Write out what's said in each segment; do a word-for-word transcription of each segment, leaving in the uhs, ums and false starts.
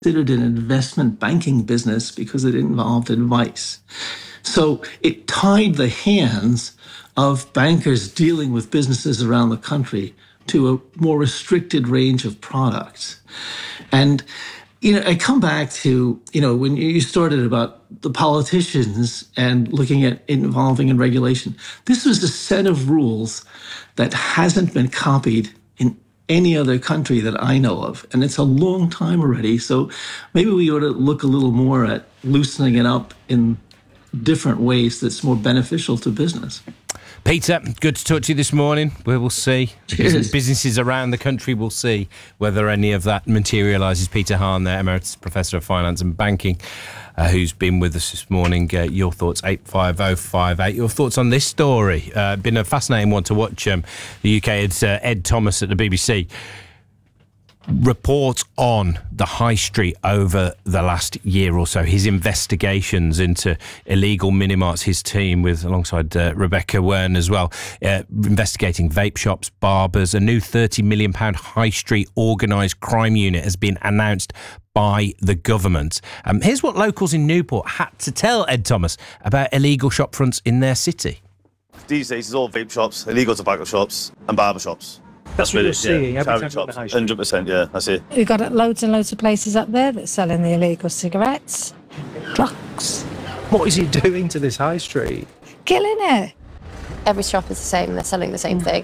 considered an investment banking business because it involved advice. So it tied the hands of bankers dealing with businesses around the country to a more restricted range of products. And, you know, I come back to, you know, when you started about the politicians and looking at involving in regulation, this was a set of rules that hasn't been copied in any other country that I know of. And it's a long time already. So maybe we ought to look a little more at loosening it up in different ways that's more beneficial to business. Peter, good to talk to you this morning. We will see. Cheers. Businesses around the country will see whether any of that materialises. Peter Hahn there, Emeritus Professor of Finance and Banking, uh, who's been with us this morning. Uh, your thoughts, eight five oh five eight. Your thoughts on this story. Uh, been a fascinating one to watch. Um, the U K, it's uh, Ed Thomas at the B B C. Report on the high street over the last year or so, his investigations into illegal mini-marts, his team with alongside uh, Rebecca Wern as well, uh, investigating vape shops, barbers. A new thirty million pounds high street organised crime unit has been announced by the government. Um, here's what locals in Newport had to tell Ed Thomas about illegal shop fronts in their city. These days it's all vape shops, illegal tobacco shops and barber shops. That's what you're seeing every time shops, one hundred percent, yeah, that's it. We've got loads and loads of places up there that selling the illegal cigarettes, drugs. What is he doing to this high street? Killing it. Every shop is the same, they're selling the same thing.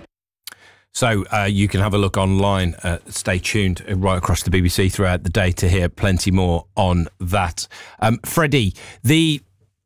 So uh, you can have a look online. Uh, stay tuned right across the B B C throughout the day to hear plenty more on that. Um, Freddie, the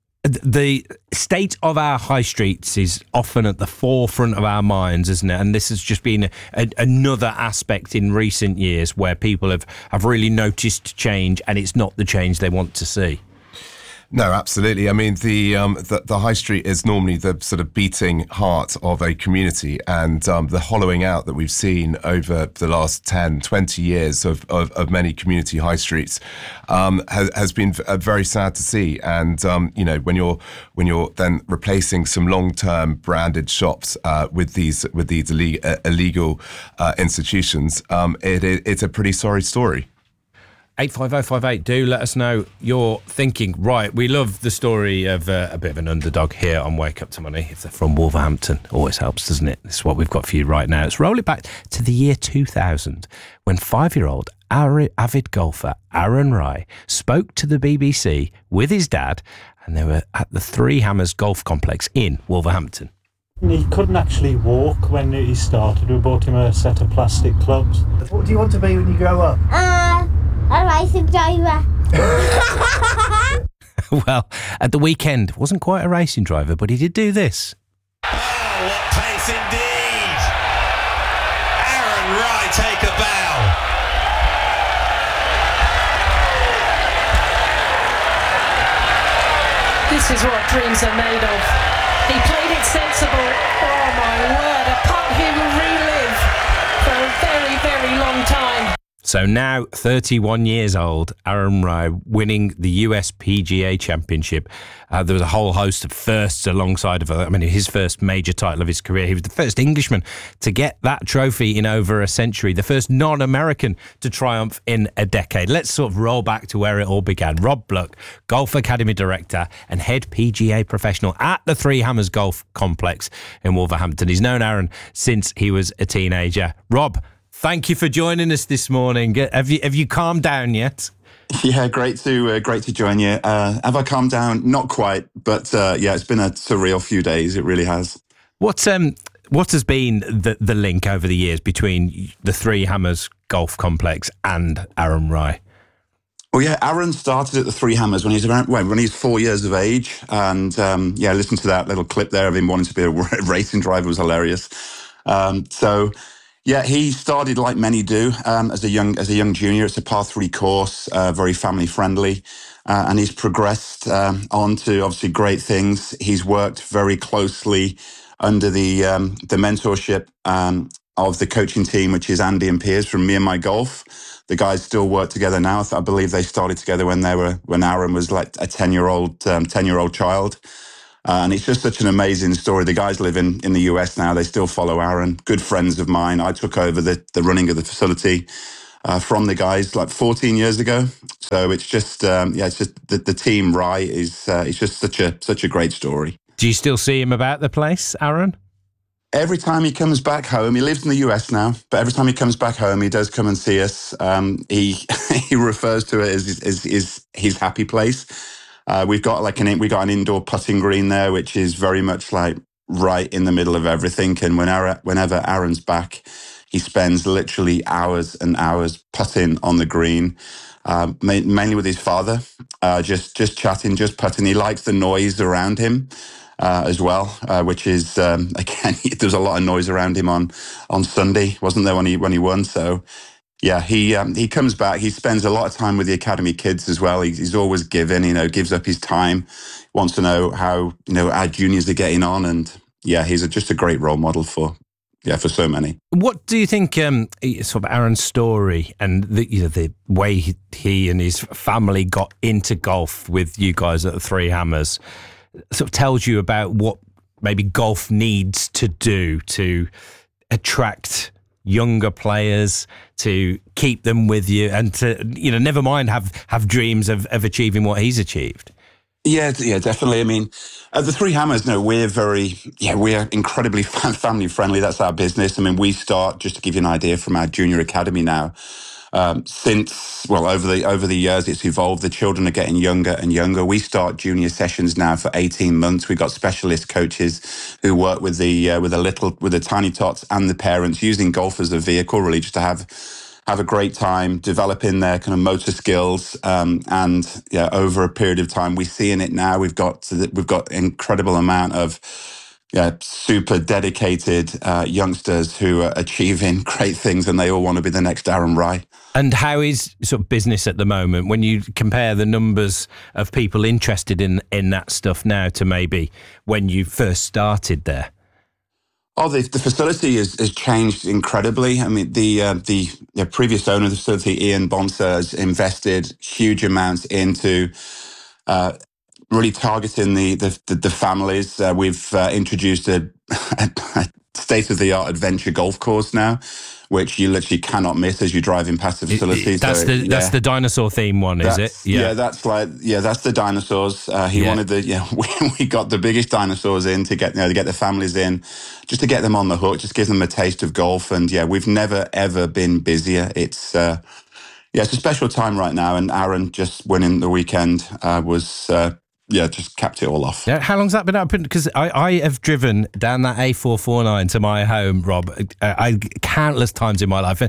The state of our high streets is often at the forefront of our minds, isn't it? And this has just been a, a, another aspect in recent years where people have, have really noticed change, and it's not the change they want to see. No, absolutely. I mean, the, um, the the high street is normally the sort of beating heart of a community, and um, the hollowing out that we've seen over the last ten, twenty years of, of, of many community high streets um, has, has been very sad to see. And um, you know, when you're when you're then replacing some long-term branded shops uh, with these with these illegal, uh, illegal uh, institutions, um, it, it, it's a pretty sorry story. eight five oh five eight, do let us know your thinking. Right, we love the story of uh, a bit of an underdog here on Wake Up to Money. If they're from Wolverhampton, always helps, doesn't it? This is what we've got for you right now. Let's roll it back to the year two thousand, when five-year-old avid golfer Aaron Rai spoke to the B B C with his dad, and they were at the Three Hammers Golf Complex in Wolverhampton. He couldn't actually walk when he started. We bought him a set of plastic clubs. What do you want to be when you grow up? Uh, a racing driver. Well, at the weekend, wasn't quite a racing driver, but he did do this. Oh, what pace indeed! Aaron Rai, take a bow. This is what dreams are made of. He played it sensible. Oh my word, a putt he will relive for a very, very long time. So now, thirty-one years old, Aaron Rai winning the U S P G A Championship. Uh, there was a whole host of firsts alongside of it. I mean, his first major title of his career. He was the first Englishman to get that trophy in over a century, the first non-American to triumph in a decade. Let's sort of roll back to where it all began. Rob Bluck, Golf Academy Director and Head P G A Professional at the Three Hammers Golf Complex in Wolverhampton. He's known Aaron since he was a teenager. Rob, thank you for joining us this morning. Have you have you calmed down yet? Yeah, great to uh, great to join you. Uh, have I calmed down? Not quite, but uh, yeah, it's been a surreal few days. It really has. What um what has been the the link over the years between the Three Hammers Golf Complex and Aaron Rai? Well, yeah, Aaron started at the Three Hammers when he was around when he was four years of age, and um, yeah, listen to that little clip there of him wanting to be a racing driver was hilarious. Um, so. Yeah, he started like many do um, as a young as a young junior. It's a par three course, uh, very family friendly, uh, and he's progressed um, on to obviously great things. He's worked very closely under the um, the mentorship um, of the coaching team, which is Andy and Piers from Me and My Golf. The guys still work together now. I believe they started together when they were when Aaron was like a ten year old um, ten year old child. Uh, and it's just such an amazing story. The guys live in, in the U S now. They still follow Aaron. Good friends of mine. I took over the, the running of the facility uh, from the guys like fourteen years ago. So it's just, um, yeah, it's just the, the team Rye is uh, it's just such a such a great story. Do you still see him about the place, Aaron? Every time he comes back home, he lives in the U S now, but every time he comes back home, he does come and see us. Um, he he refers to it as, as, as his happy place. Uh, we've got like an we got an indoor putting green there, which is very much like right in the middle of everything. And whenever whenever Aaron's back, he spends literally hours and hours putting on the green, uh, ma- mainly with his father, uh, just just chatting, just putting. He likes the noise around him. Uh, as well, uh, which is um, again, there's a lot of noise around him on on Sunday, wasn't there when he when he won? So yeah, he um, he comes back. He spends a lot of time with the academy kids as well. He's, he's always giving, you know, gives up his time, wants to know how you know our juniors are getting on, and yeah, he's a, just a great role model for yeah for so many. What do you think, um, sort of Aaron's story and the you know the way he, he and his family got into golf with you guys at the Three Hammers sort of tells you about what maybe golf needs to do to attract younger players, to keep them with you, and to, you know, never mind have, have dreams of, of achieving what he's achieved? Yeah, yeah, definitely. I mean, at the Three Hammers, no, we're very, yeah, we're incredibly family friendly. That's our business. I mean, we start, just to give you an idea, from our junior academy now. Um, since, well, over the over the years, it's evolved. The children are getting younger and younger. We start junior sessions now for eighteen months. We've got specialist coaches who work with the uh, with the little with the tiny tots and the parents, using golf as a vehicle, really, just to have have a great time developing their kind of motor skills. Um, and yeah, over a period of time, we see in it now. We've got we've got incredible amount of yeah, super dedicated uh, youngsters who are achieving great things, and they all want to be the next Aaron Rye. And how is sort of business at the moment when you compare the numbers of people interested in, in that stuff now to maybe when you first started there? Oh, the, the facility has, has changed incredibly. I mean, the uh, the, the previous owner of the facility, Ian Bonser, has invested huge amounts into uh, really targeting the the, the, the families. Uh, we've uh, introduced a, a state-of-the-art adventure golf course now, which you literally cannot miss as you're driving past the facility. That's so, the yeah. that's the dinosaur theme one, is that's, it? Yeah. yeah, that's like yeah, that's the dinosaurs. Uh, he yeah. wanted the yeah, we, we got the biggest dinosaurs in to get you know, to get the families in, just to get them on the hook, just give them a taste of golf. And yeah, we've never ever been busier. It's uh, yeah, it's a special time right now. And Aaron just winning the weekend uh, was. Uh, Yeah, just capped it all off. Yeah, how long's that been open? Because I, I have driven down that A four forty-nine to my home, Rob, I, I, countless times in my life. And